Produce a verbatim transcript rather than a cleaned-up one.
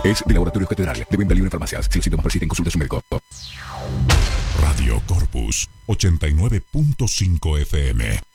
Es de Laboratorio Catedral. De venta libre en farmacias. Si los síntomas persisten, consulte a su médico. Radio Corpus ochenta y nueve punto cinco F M.